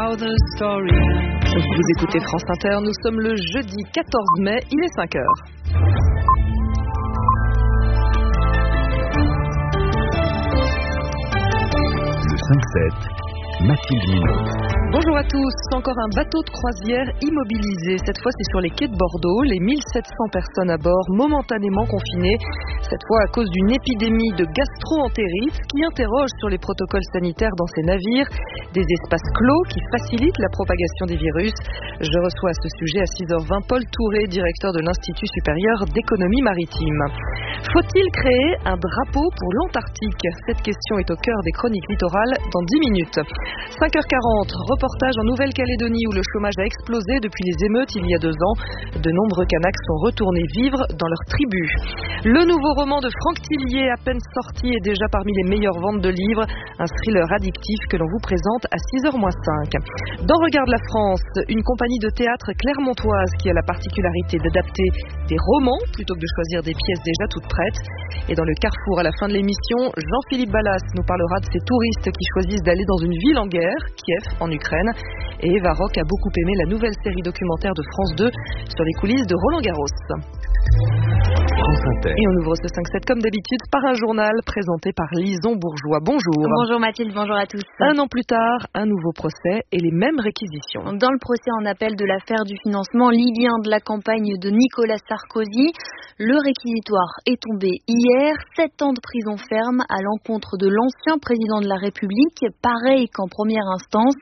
how the story ends. Vous écoutez France Inter, nous sommes le jeudi 14 mai, il est 5h. Le 5-7, Mathilde Minot. Bonjour à tous, encore un bateau de croisière immobilisé. Cette fois c'est sur les quais de Bordeaux, les 1700 personnes à bord momentanément confinées, cette fois à cause d'une épidémie de gastro-entérite qui interroge sur les protocoles sanitaires dans ces navires, des espaces clos qui facilitent la propagation des virus. Je reçois à ce sujet à 6h20 Paul Touré, directeur de l'Institut supérieur d'économie maritime. Faut-il créer un drapeau pour l'Antarctique? Cette question est au cœur des chroniques littorales dans 10 minutes. 5h40, reportage en Nouvelle-Calédonie où le chômage a explosé depuis les émeutes il y a 2 ans. De nombreux Kanaks sont retournés vivre dans leur tribu. Le nouveau roman de Franck Tillier, à peine sorti, est déjà parmi les meilleures ventes de livres. Un thriller addictif que l'on vous présente à 6h-5. Dans Regarde la France, une compagnie de théâtre clermontoise qui a la particularité d'adapter des romans plutôt que de choisir des pièces déjà toutes prêtes. Et dans le Carrefour, à la fin de l'émission, Jean-Philippe Ballas nous parlera de ces touristes qui choisissent d'aller dans une ville en guerre, Kiev, en Ukraine. Et Eva Rock a beaucoup aimé la nouvelle série documentaire de France 2 sur les coulisses de Roland Garros. Et on ouvre ce 5-7 comme d'habitude par un journal présenté par Lison Bourgeois. Bonjour. Bonjour Mathilde, bonjour à tous. Un an plus tard, un nouveau procès et les mêmes réquisitions. Dans le procès en appel de l'affaire du financement libyen de la campagne de Nicolas Sarkozy, le réquisitoire est tombé hier. 7 ans de prison ferme à l'encontre de l'ancien président de la République, pareil qu'en première instance.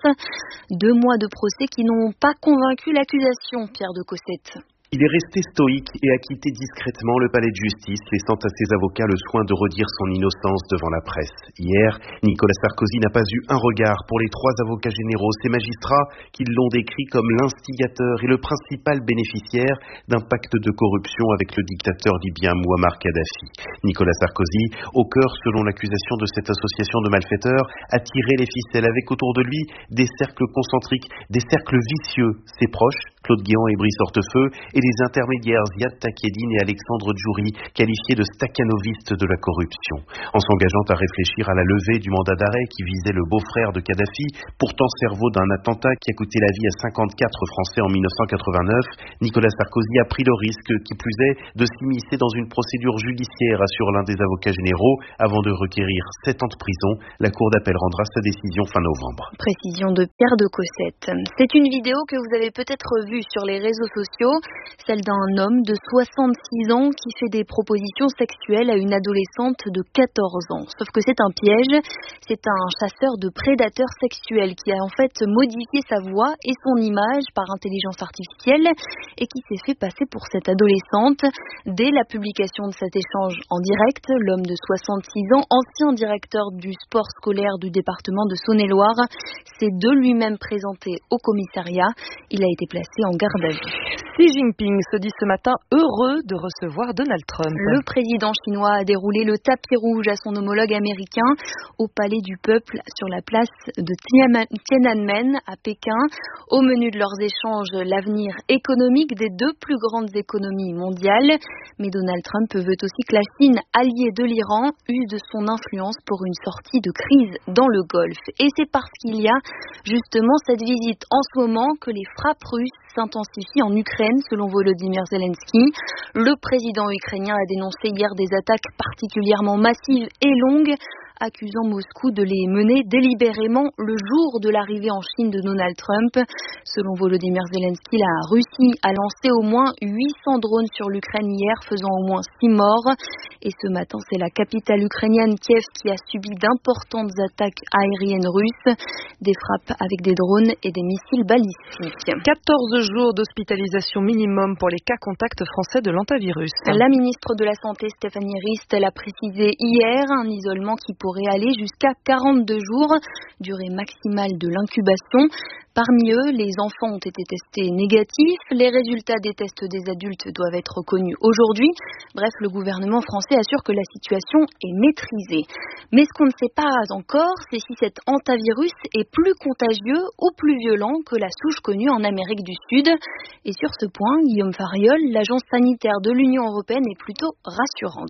2 mois de procès qui n'ont pas convaincu l'accusation, Pierre de Cossette. Il est resté stoïque et a quitté discrètement le palais de justice, laissant à ses avocats le soin de redire son innocence devant la presse. Hier, Nicolas Sarkozy n'a pas eu un regard pour les 3 avocats généraux, ces magistrats qui l'ont décrit comme l'instigateur et le principal bénéficiaire d'un pacte de corruption avec le dictateur libyen Mouammar Kadhafi. Nicolas Sarkozy, au cœur, selon l'accusation de cette association de malfaiteurs, a tiré les ficelles avec autour de lui des cercles concentriques, des cercles vicieux. Ses proches, Claude Guéant et Brice Hortefeux, et les intermédiaires Ziad Takedine et Alexandre Djouri, qualifiés de stakhanovistes de la corruption. En s'engageant à réfléchir à la levée du mandat d'arrêt qui visait le beau-frère de Kadhafi, pourtant cerveau d'un attentat qui a coûté la vie à 54 Français en 1989, Nicolas Sarkozy a pris le risque, qui plus est, de s'immiscer dans une procédure judiciaire, assure l'un des avocats généraux, avant de requérir 7 ans de prison. La Cour d'appel rendra sa décision fin novembre. Précision de Pierre de Cossette. C'est une vidéo que vous avez peut-être vue sur les réseaux sociaux, celle d'un homme de 66 ans qui fait des propositions sexuelles à une adolescente de 14 ans. Sauf que c'est un piège, c'est un chasseur de prédateurs sexuels qui a en fait modifié sa voix et son image par intelligence artificielle et qui s'est fait passer pour cette adolescente. Dès la publication de cet échange en direct, l'homme de 66 ans, ancien directeur du sport scolaire du département de Saône-et-Loire, s'est de lui-même présenté au commissariat. Il a été placé en garde à vue. Xi Jinping se dit ce matin heureux de recevoir Donald Trump. Le président chinois a déroulé le tapis rouge à son homologue américain au Palais du Peuple sur la place de Tiananmen à Pékin. Au menu de leurs échanges, l'avenir économique des 2 plus grandes économies mondiales. Mais Donald Trump veut aussi que la Chine, alliée de l'Iran, use de son influence pour une sortie de crise dans le Golfe. Et c'est parce qu'il y a justement cette visite en ce moment que les frappes russes s'intensifient en Ukraine, selon Volodymyr Zelensky. Le président ukrainien a dénoncé hier des attaques particulièrement massives et longues, accusant Moscou de les mener délibérément le jour de l'arrivée en Chine de Donald Trump. Selon Volodymyr Zelensky, la Russie a lancé au moins 800 drones sur l'Ukraine hier, faisant au moins 6 morts. Et ce matin, c'est la capitale ukrainienne, Kiev, qui a subi d'importantes attaques aériennes russes, des frappes avec des drones et des missiles balistiques. 14 jours d'hospitalisation minimum pour les cas contacts français de l'hantavirus. La ministre de la Santé, Stéphanie Rist, l'a précisé hier, un isolement qui pourrait aller jusqu'à 42 jours, durée maximale de l'incubation. Parmi eux, les enfants ont été testés négatifs. Les résultats des tests des adultes doivent être connus aujourd'hui. Bref, le gouvernement français assure que la situation est maîtrisée. Mais ce qu'on ne sait pas encore, c'est si cet hantavirus est plus contagieux ou plus violent que la souche connue en Amérique du Sud. Et sur ce point, Guillaume Fariol, l'agence sanitaire de l'Union européenne, est plutôt rassurante.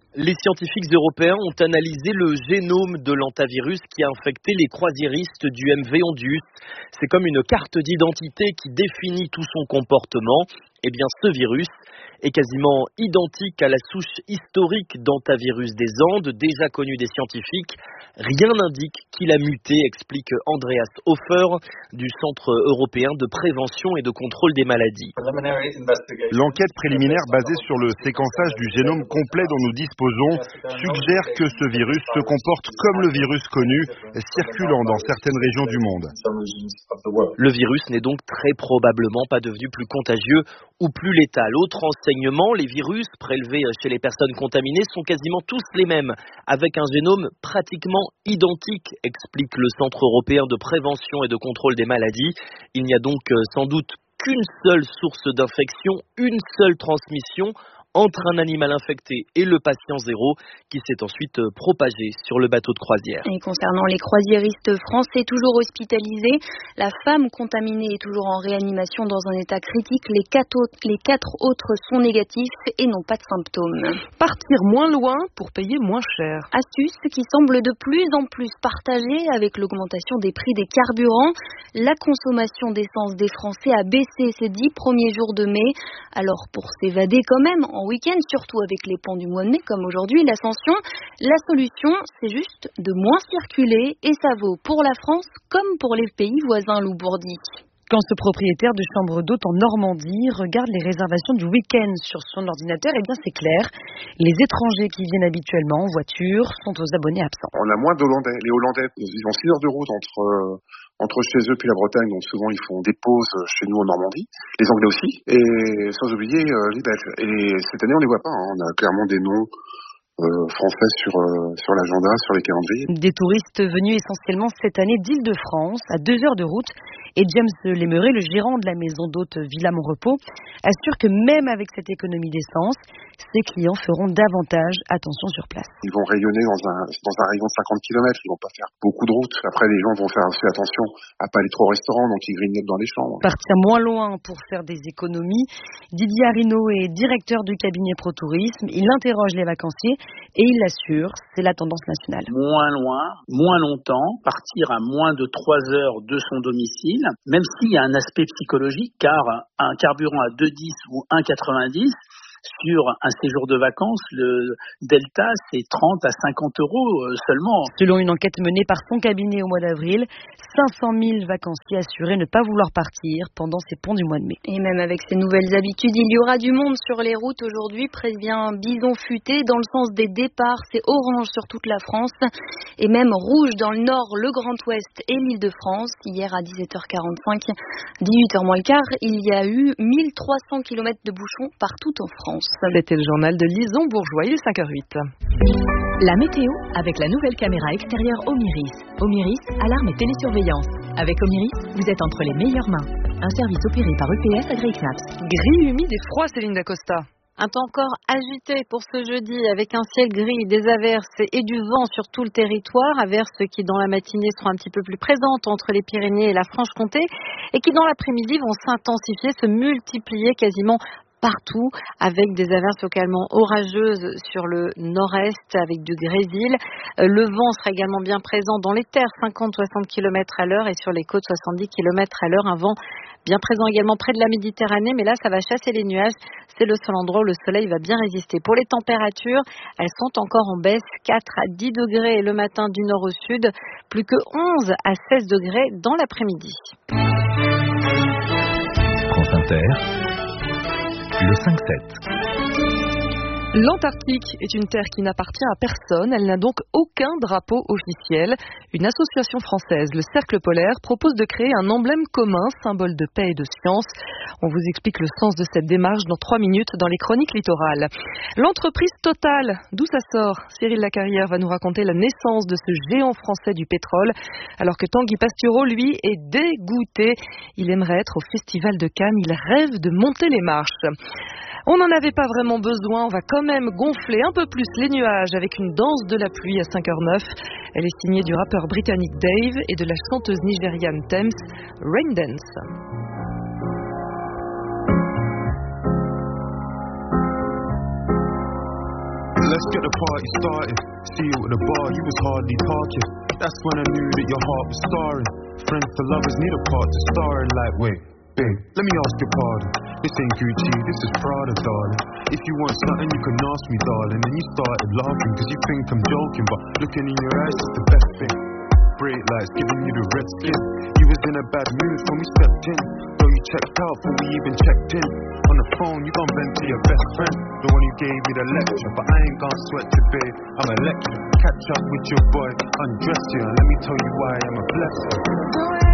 Les scientifiques européens ont analysé le génome de l'hantavirus qui a infecté les croisiéristes du MV Ondius. C'est comme une carte d'identité qui définit tout son comportement. Eh bien, ce virus est quasiment identique à la souche historique d'hantavirus des Andes, déjà connue des scientifiques. Rien n'indique qu'il a muté, explique Andreas Hofer du Centre européen de prévention et de contrôle des maladies. L'enquête préliminaire basée sur le séquençage du génome complet dont nous disposons suggère que ce virus se comporte comme le virus connu, circulant dans certaines régions du monde. Le virus n'est donc très probablement pas devenu plus contagieux ou plus létal. Autre enseignement, les virus prélevés chez les personnes contaminées sont quasiment tous les mêmes, avec un génome pratiquement identique, explique le Centre européen de prévention et de contrôle des maladies. Il n'y a donc sans doute qu'une seule source d'infection, une seule transmission entre un animal infecté et le patient zéro qui s'est ensuite propagé sur le bateau de croisière. Et concernant les croisiéristes français toujours hospitalisés, la femme contaminée est toujours en réanimation dans un état critique. Les quatre autres sont négatifs et n'ont pas de symptômes. Partir moins loin pour payer moins cher. Astuce qui semble de plus en plus partagée avec l'augmentation des prix des carburants. La consommation d'essence des Français a baissé ces 10 premiers jours de mai. Alors pour s'évader quand même en week-end, surtout avec les ponts du mois de mai comme aujourd'hui, l'Ascension, la solution c'est juste de moins circuler et ça vaut pour la France comme pour les pays voisins, Lou Bourdi. Quand ce propriétaire de chambre d'hôte en Normandie regarde les réservations du week-end sur son ordinateur, eh bien c'est clair, les étrangers qui viennent habituellement en voiture sont aux abonnés absents. On a moins d'Hollandais. Les Hollandais, ils ont 6 heures de route entre chez eux puis la Bretagne, donc souvent ils font des pauses chez nous en Normandie. Les Anglais aussi, et sans oublier les Belges. Et cette année on les voit pas, on a clairement des noms français sur l'agenda, sur les calendriers. Des touristes venus essentiellement cette année d'Île-de-France, à 2 heures de route. Et James Lemeray, le gérant de la maison d'hôte Villa Monrepos, assure que même avec cette économie d'essence, ses clients feront davantage attention sur place. Ils vont rayonner dans un rayon de 50 km, ils vont pas faire beaucoup de routes. Après, les gens vont faire aussi attention à pas aller trop au restaurant, donc ils grignotent dans les chambres. Partir moins loin pour faire des économies. Didier Arinaud est directeur du cabinet ProTourisme. Il interroge les vacanciers et il l'assure, c'est la tendance nationale. Moins loin, moins longtemps, partir à moins de 3 heures de son domicile, même s'il y a un aspect psychologique, car un carburant à 2,10 ou 1,90 sur un séjour de vacances, le delta, c'est 30 à 50 euros seulement. Selon une enquête menée par son cabinet au mois d'avril, 500 000 vacanciers assuraient ne pas vouloir partir pendant ces ponts du mois de mai. Et même avec ces nouvelles habitudes, il y aura du monde sur les routes aujourd'hui, prévient Bison Futé. Dans le sens des départs, c'est orange sur toute la France et même rouge dans le nord, le Grand Ouest et l'Île-de-France. Hier à 17h45, 18h moins le quart, il y a eu 1300 km de bouchons partout en France. C'était le journal de Lison Bourgeois, il est 5h08. La météo avec la nouvelle caméra extérieure Omiris. Omiris, alarme et télésurveillance. Avec Omiris, vous êtes entre les meilleures mains. Un service opéré par EPS AgriKnaps. Gris, humide et froid, Céline Dacosta. Un temps encore agité pour ce jeudi avec un ciel gris, des averses et du vent sur tout le territoire. Averses qui dans la matinée seront un petit peu plus présentes entre les Pyrénées et la Franche-Comté et qui dans l'après-midi vont s'intensifier, se multiplier quasiment partout avec des averses localement orageuses sur le nord-est avec du grésil. Le vent sera également bien présent dans les terres, 50-60 km à l'heure et sur les côtes 70 km à l'heure. Un vent bien présent également près de la Méditerranée, mais là ça va chasser les nuages. C'est le seul endroit où le soleil va bien résister. Pour les températures, elles sont encore en baisse, 4 à 10 degrés le matin du nord au sud, plus que 11 à 16 degrés dans l'après-midi. France Inter. Le 5-7. L'Antarctique est une terre qui n'appartient à personne. Elle n'a donc aucun drapeau officiel. Une association française, le Cercle Polaire, propose de créer un emblème commun, symbole de paix et de science. On vous explique le sens de cette démarche dans 3 minutes dans les chroniques littorales. L'entreprise Total, d'où ça sort? Cyril Lacarrière va nous raconter la naissance de ce géant français du pétrole, alors que Tanguy Pastureau, lui, est dégoûté. Il aimerait être au Festival de Cannes. Il rêve de monter les marches. On n'en avait pas vraiment besoin, on va quand même gonfler un peu plus les nuages avec une danse de la pluie à 5h09. Elle est signée du rappeur britannique Dave et de la chanteuse nigériane Thames, Rain Dance. La let's get the party started. See you at the bar, you was hardly talking. That's when I knew that your heart was starring. Friends for lovers need a part to star in. Like, wait, babe, let me ask your pardon. This ain't Gucci, this is Prada, darling. If you want something, you can ask me, darling. And you started laughing, cause you think I'm joking. But looking in your eyes is the best thing. Bright lights giving you the red skin. You was in a bad mood when we stepped in. Though you checked out before we even checked in. On the phone, you gon' vent to your best friend, the one who gave me the lecture. But I ain't gon' sweat you, babe, I'm a lecturer. Catch up with your boy, undress you, and let me tell you why I'm a blessing.